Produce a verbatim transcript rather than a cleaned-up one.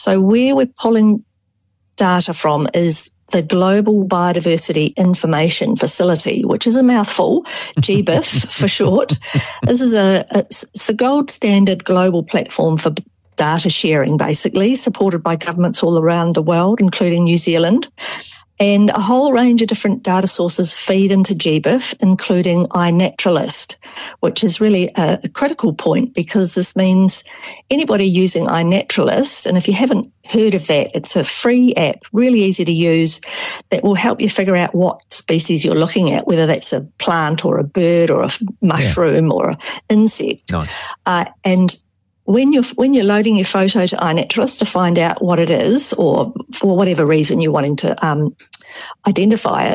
So where we're pulling data from is the Global Biodiversity Information Facility, which is a mouthful, G B I F for short. This is a it's, it's the gold standard global platform for data sharing, basically, supported by governments all around the world, including New Zealand. And a whole range of different data sources feed into G B I F, including iNaturalist, which is really a, a critical point because this means anybody using iNaturalist, and if you haven't heard of that, it's a free app, really easy to use, that will help you figure out what species you're looking at, whether that's a plant or a bird or a mushroom yeah. or an insect. Nice. Uh, and When you're, when you're loading your photo to iNaturalist to find out what it is, or for whatever reason you're wanting to um, identify it,